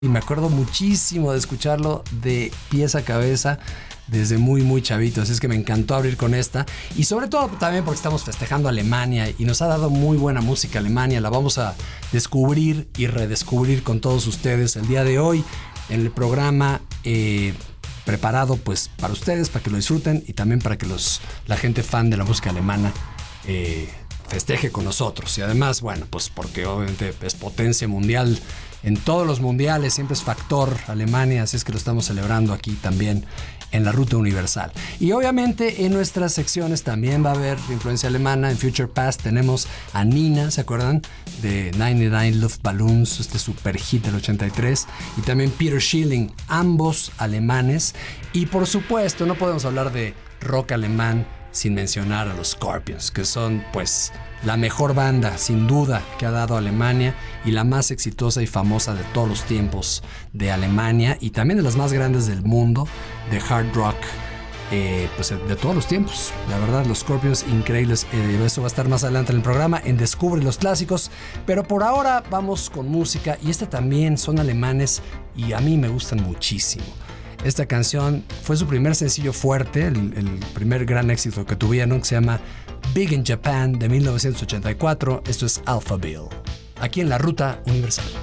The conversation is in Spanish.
Y me acuerdo muchísimo de escucharlo de pies a cabeza desde muy, muy chavito. Así es que me encantó abrir con esta. Y sobre todo también porque estamos festejando Alemania y nos ha dado muy buena música Alemania. La vamos a descubrir y redescubrir con todos ustedes el día de hoy en el programa preparado pues para ustedes, para que lo disfruten y también para que la gente fan de la música alemana festeje con nosotros. Y además, bueno, pues porque obviamente es potencia mundial. En todos los mundiales siempre es factor Alemania, así es que lo estamos celebrando aquí también en la Ruta Universal. Y obviamente en nuestras secciones también va a haber influencia alemana. En Future Past tenemos a Nina, ¿se acuerdan? De 99 Luftballons, este super hit del 83. Y también Peter Schilling, ambos alemanes. Y por supuesto no podemos hablar de rock alemán sin mencionar a los Scorpions, que son pues la mejor banda sin duda que ha dado Alemania y la más exitosa y famosa de todos los tiempos de Alemania y también de las más grandes del mundo de hard rock, pues de todos los tiempos. La verdad, los Scorpions increíbles. Eso va a estar más adelante en el programa en Descubre los Clásicos, pero por ahora vamos con música y también son alemanes y a mí me gustan muchísimo. Esta canción fue su primer sencillo fuerte, el primer gran éxito que tuvieron, que se llama Big in Japan de 1984. Esto es Alphaville, aquí en la Ruta Universal.